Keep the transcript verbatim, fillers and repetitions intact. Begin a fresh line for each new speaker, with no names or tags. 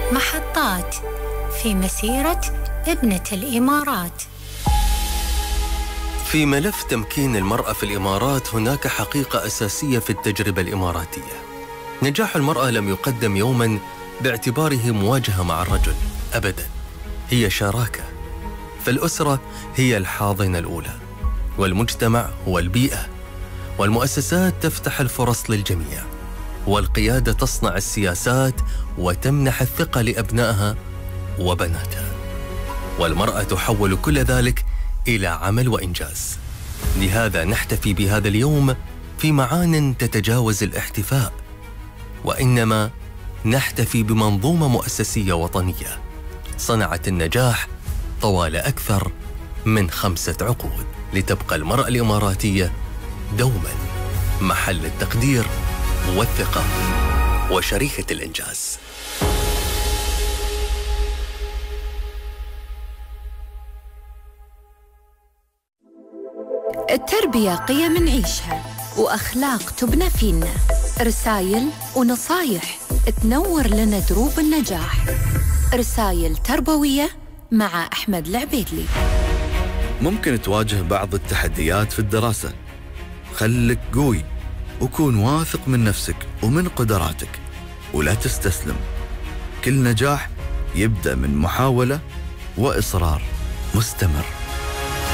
محطات في مسيرة ابنة الإمارات.
في ملف تمكين المرأة في الإمارات هناك حقيقة أساسية في التجربة الإماراتية. نجاح المرأة لم يقدم يوماً باعتباره مواجهة مع الرجل أبداً، هي شراكة. فالأسرة هي الحاضنة الأولى، والمجتمع هو البيئة، والمؤسسات تفتح الفرص للجميع، والقيادة تصنع السياسات وتمنح الثقة لأبنائها وبناتها، والمرأة تحول كل ذلك إلى عمل وإنجاز. لهذا نحتفي بهذا اليوم في معان تتجاوز الاحتفاء، وإنما نحتفي بمنظومة مؤسسية وطنية صنعت النجاح طوال أكثر من خمسة عقود، لتبقى المرأة الإماراتية دوما محل التقدير والثقة وشريكة الإنجاز.
التربية قيم نعيشها وأخلاق تبنى فينا، رسائل ونصايح تنور لنا دروب النجاح. رسائل تربوية مع أحمد العبيدلي.
ممكن تواجه بعض التحديات في الدراسة، خلك قوي وكون واثق من نفسك ومن قدراتك، ولا تستسلم. كل نجاح يبدأ من محاولة وإصرار مستمر.